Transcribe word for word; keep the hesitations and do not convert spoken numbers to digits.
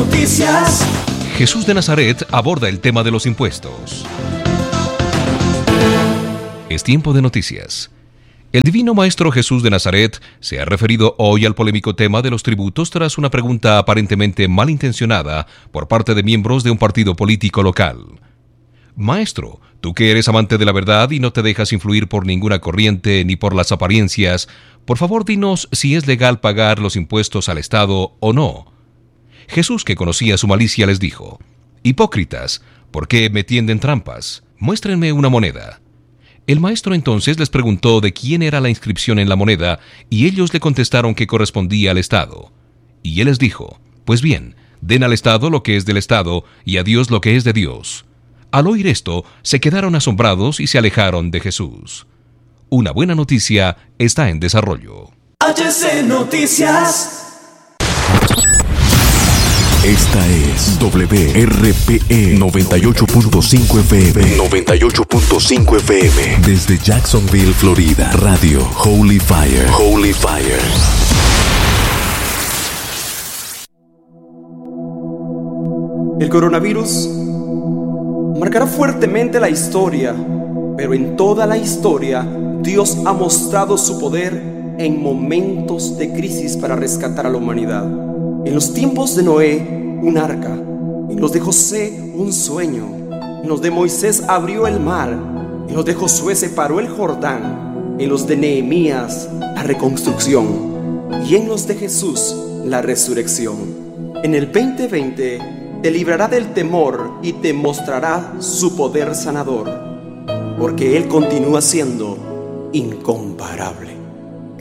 Noticias. Jesús de Nazaret aborda el tema de los impuestos. Es tiempo de noticias. El divino Maestro Jesús de Nazaret se ha referido hoy al polémico tema de los tributos tras una pregunta aparentemente malintencionada por parte de miembros de un partido político local. Maestro, tú que eres amante de la verdad y no te dejas influir por ninguna corriente ni por las apariencias, por favor dinos si es legal pagar los impuestos al Estado o no. Jesús, que conocía su malicia, les dijo: Hipócritas, ¿por qué me tienden trampas? Muéstrenme una moneda. El maestro entonces les preguntó de quién era la inscripción en la moneda, y ellos le contestaron que correspondía al Estado. Y él les dijo: Pues bien, den al Estado lo que es del Estado, y a Dios lo que es de Dios. Al oír esto, se quedaron asombrados y se alejaron de Jesús. Una buena noticia está en desarrollo. H C Noticias. Esta es W R P E noventa y ocho punto cinco F M. noventa y ocho punto cinco F M. Desde Jacksonville, Florida. Radio Holy Fire. Holy Fire. El coronavirus marcará fuertemente la historia, pero en toda la historia Dios ha mostrado su poder en momentos de crisis para rescatar a la humanidad. En los tiempos de Noé, un arca. En los de José, un sueño. En los de Moisés abrió el mar. En los de Josué separó el Jordán. En los de Nehemías, la reconstrucción. Y en los de Jesús, la resurrección. En el veinte veinte, te librará del temor y te mostrará su poder sanador, porque Él continúa siendo incomparable.